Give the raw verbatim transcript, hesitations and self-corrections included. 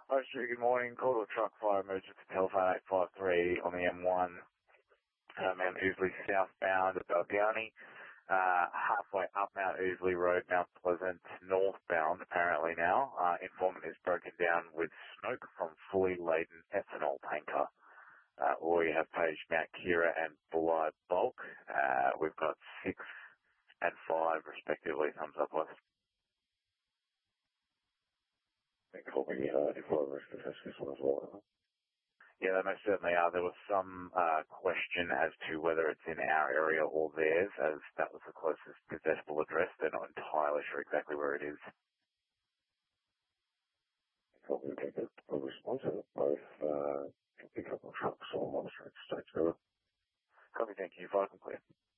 Hi, Stu. Good morning. Call to a truck fire emergency telephone eight five three on the M one, uh, Mount Ousley southbound at Balgownie. Uh, halfway up Mount Ousley Road, Mount Pleasant, northbound apparently now. Uh, informant is broken down with smoke from fully laden ethanol tanker. Uh, or you have page Mount Kira and Bullard Bulk. Uh, we've got six and five respectively. Thumbs up, boys. Call me uh, if I risk assessment one as well. Yeah, they most certainly are. There was some uh, question as to whether it's in our area or theirs, as that was the closest possessable address. They're not entirely sure exactly where it is. Call me take a, a response of both uh, pick up on trucks or on straight straight through. Copy, thank you. Vital clear.